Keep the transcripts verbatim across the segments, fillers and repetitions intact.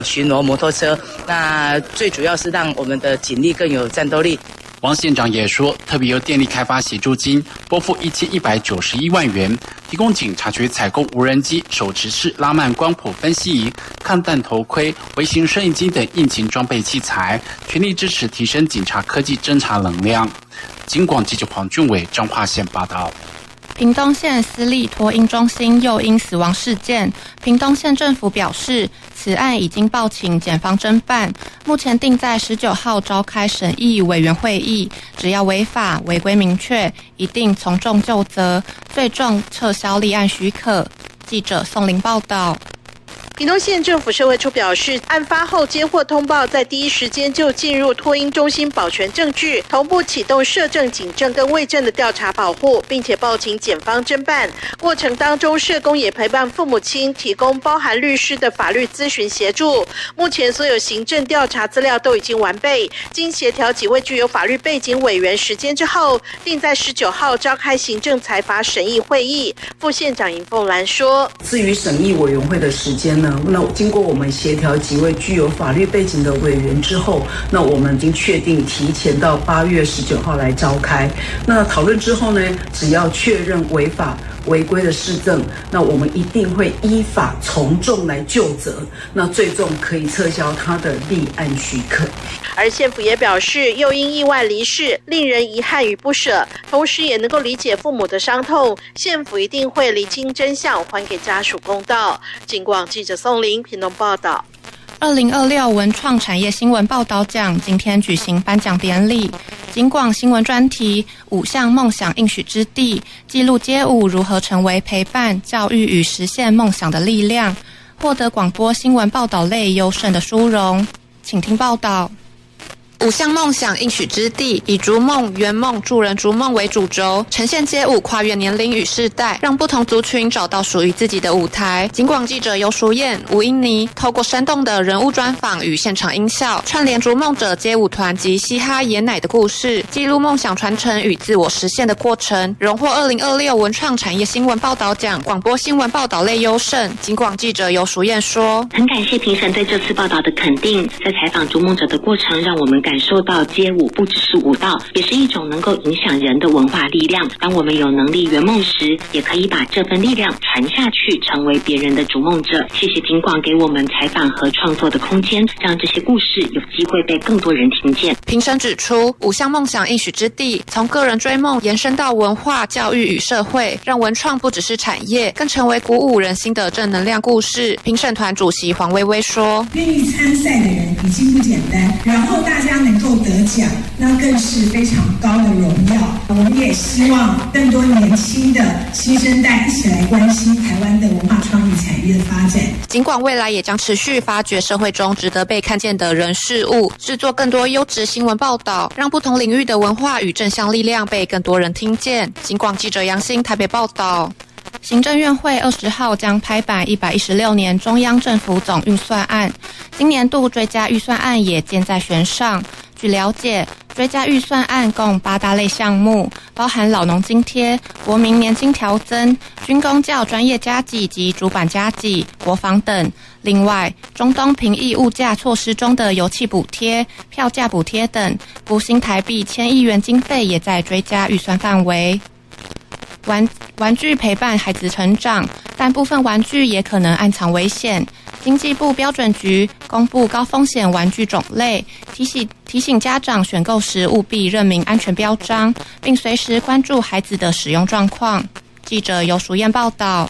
巡逻摩托车，那最主要是让我们的警力更有战斗力。 王县长也说，特别由电力开发协助金拨付一千一百九十一万元，提供警察局采购无人机、手持式拉曼光谱分析仪、抗弹头盔、微型摄影机等应急装备器材，全力支持提升警察科技侦查能量。警广记者黄俊伟彰化县报道。 屏东县私立托婴中心幼婴死亡事件，屏东县政府表示，此案已经报请检方侦办，目前定在十九号召开审议委员会议，只要违法违规明确，一定从重就责，最重撤销立案许可。记者宋玲报道。 屏东县政府社会处表示，案发后接获通报，在第一时间就进入托婴中心保全证据，同步启动社政、警政跟卫政的调查保护，并且报请检方侦办。过程当中，社工也陪伴父母亲，提供包含律师的法律咨询协助。目前所有行政调查资料都已经完备，经协调几位具有法律背景委员时间之后，定在十九号召开行政裁罚审议会议。副县长尹凤兰说：“ 至于审议委员会的时间呢？那经过我们协调几位具有法律背景的委员之后，那我们已经确定提前到八月十九号来召开。那讨论之后呢，只要确认违法违规的事证，那我们一定会依法从重来就责，那最重可以撤销他的立案许可。” 而县府也表示，又因意外离世，令人遗憾与不舍，同时也能够理解父母的伤痛，县府一定会厘清真相，还给家属公道。警广记者宋玲屏东报道。 二零二六文创产业新闻报道奖今天举行颁奖典礼，警广新闻专题五项梦想应许之地，记录街舞如何成为陪伴、教育与实现梦想的力量，获得广播新闻报道类优胜的殊荣。请听报道。五项梦想应许之地，以逐梦、圆梦、助人逐梦为主轴，呈现街舞跨越年龄与世代，让不同族群找到属于自己的舞台。警广记者尤淑燕、吴英妮透过生动的人物专访与现场音效，串联逐梦者街舞团及嘻哈爷奶的故事，记录梦想传承与自我实现的过程，荣获二零二六文创产业新闻报道奖广播新闻报道类优胜。警广记者尤淑燕说：“ 很感谢评审对这次报道的肯定，在采访逐梦者的过程，让我们感受到街舞不只是舞蹈，也是一种能够影响人的文化力量。当我们有能力圆梦时，也可以把这份力量传下去，成为别人的逐梦者。谢谢警广给我们采访和创作的空间，让这些故事有机会被更多人听见。” 评审指出，五项梦想应许之地，从个人追梦延伸到文化、教育与社会，让文创不只是产业，更成为鼓舞人心的正能量故事。评审团主席黄薇薇说：“ 愿意参赛的人已经不简单，然后大家能够得奖，那更是非常高的荣耀。我们也希望更多年轻的新生代一起来关心台湾的文化创意产业的发展。” 尽管未来也将持续发掘社会中值得被看见的人事物，制作更多优质新闻报道，让不同领域的文化与正向力量被更多人听见。尽管记者杨欣台北报道。行政院会二十号将拍板一百一十六年中央政府总预算案，今年度追加预算案也箭在弦上。据了解，追加预算案共八大类项目，包含老农津贴、国民年金调增、军公教专业加给及主管加给、国防等。另外，中东平抑物价措施中的油气补贴、票价补贴等，不新台币千亿元经费也在追加预算范围。玩玩具陪伴孩子成长，但部分玩具也可能暗藏危险。经济部标准局公布高风险玩具种类，提醒提醒家长选购时务必认明安全标章，并随时关注孩子的使用状况。记者尤淑燕报道。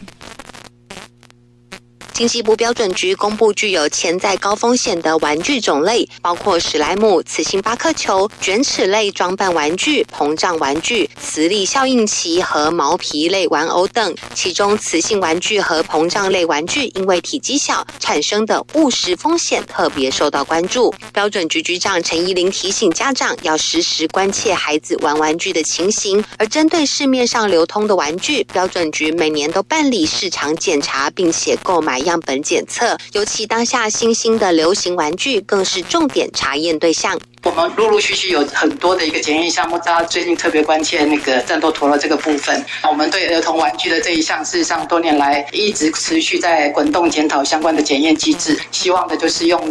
经济部标准局公布具有潜在高风险的玩具种类，包括史莱姆、磁性巴克球、卷尺类装扮玩具、膨胀玩具、磁力效应器和毛皮类玩偶等。其中，磁性玩具和膨胀类玩具因为体积小产生的误食风险特别受到关注。标准局局长陈怡玲提醒家长要时时关切孩子玩玩具的情形，而针对市面上流通的玩具，标准局每年都办理市场检查，并且购买样本检测，尤其当下新兴的流行玩具更是重点查验对象。 我我们陆陆续续有很多的一个检验项目，大家最近特别关切那个战斗陀螺这个部分。我们对儿童玩具的这一项，事实上多年来一直持续在滚动检讨相关的检验机制，希望的就是用